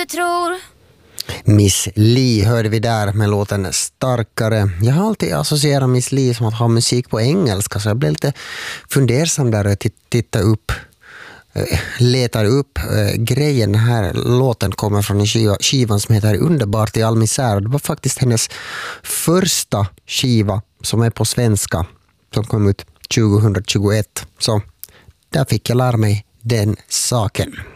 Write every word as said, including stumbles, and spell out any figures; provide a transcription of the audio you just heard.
du tror. Miss Li hörde vi där med låten Starkare. Jag har alltid associerat Miss Li som att ha musik på engelska, så jag blev lite fundersam där och titta upp, letar upp grejen. Den här låten kommer från en skiva, skivan som heter Underbart i all misär. Det var faktiskt hennes första skiva som är på svenska, som kom ut tjugohundratjugoett. Så där fick jag lära mig den saken.